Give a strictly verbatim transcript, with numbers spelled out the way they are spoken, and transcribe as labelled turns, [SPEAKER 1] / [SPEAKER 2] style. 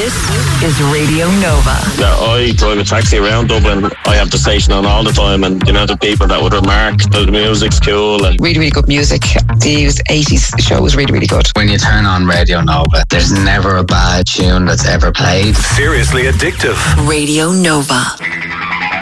[SPEAKER 1] This is Radio Nova.
[SPEAKER 2] Yeah, I drive a taxi around Dublin. I have the station on all the time, and you know the people that would remark that the music's cool. And
[SPEAKER 3] really, really good music. The eighties show was really, really good.
[SPEAKER 4] When you turn on Radio Nova, there's never a bad tune that's ever played.
[SPEAKER 5] Seriously addictive.
[SPEAKER 1] Radio Nova.